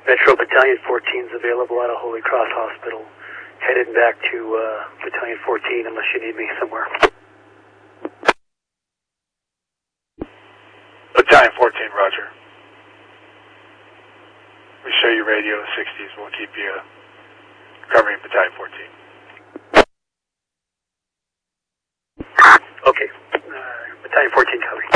Metro Battalion 14 is available out of Holy Cross Hospital. Headed back to Battalion 14 unless you need me somewhere. Battalion 14, roger. We show you radio in the 60s. We'll keep you covering Battalion 14. Okay. Battalion 14 covering.